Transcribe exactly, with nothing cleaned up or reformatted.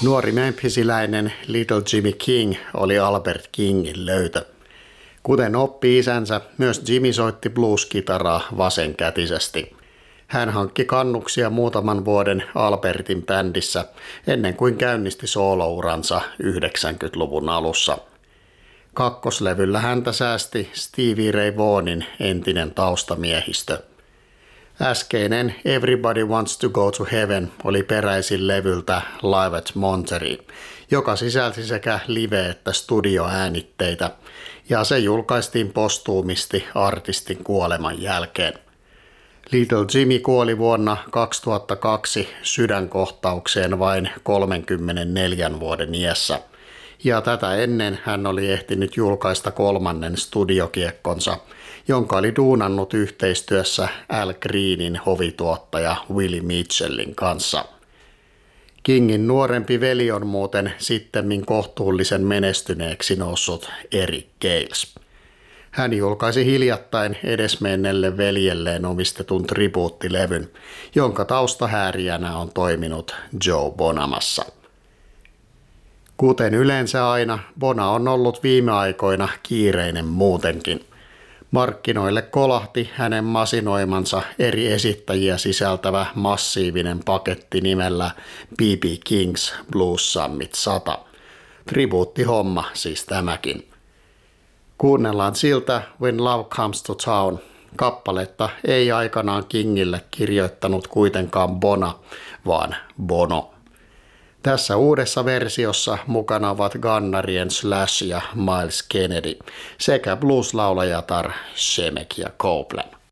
Nuori memphisiläinen Little Jimmy King oli Albert Kingin löytö. Kuten oppi isänsä, myös Jimmy soitti blues-kitaraa vasenkätisesti. Hän hankki kannuksia muutaman vuoden Albertin bändissä ennen kuin käynnisti soolouransa yhdeksänkymmentäluvun alussa. Kakkoslevyllä häntä säästi Stevie Ray Vaughanin entinen taustamiehistö. Äskeinen Everybody Wants to Go to Heaven oli peräisin levyltä Live at Monterey, joka sisälsi sekä live- että studioäänitteitä, ja se julkaistiin postuumisti artistin kuoleman jälkeen. Little Jimmy kuoli vuonna kaksituhattakaksi sydänkohtaukseen vain kolmekymmentäneljä vuoden iässä, ja tätä ennen hän oli ehtinyt julkaista kolmannen studiokiekkonsa, jonka oli duunannut yhteistyössä Al Greenin hovituottaja Willie Mitchellin kanssa. Kingin nuorempi veli on muuten sittemmin kohtuullisen menestyneeksi noussut Eric Gales. Hän julkaisi hiljattain edesmenneelle veljelleen omistetun tribuuttilevyn, jonka taustahääriänä on toiminut Joe Bonamassa. Kuten yleensä aina, Bona on ollut viime aikoina kiireinen muutenkin. Markkinoille kolahti hänen masinoimansa eri esittäjiä sisältävä massiivinen paketti nimellä B B King's Blues Summit sata. Tribuuttihomma siis tämäkin. Kuunnellaan siltä When Love Comes to Town. Kappaletta ei aikanaan Kingille kirjoittanut kuitenkaan Bona, vaan Bono. Tässä uudessa versiossa mukana ovat Gunnarien Slash ja Miles Kennedy sekä blues-laulajatar Shemek ja Copeland.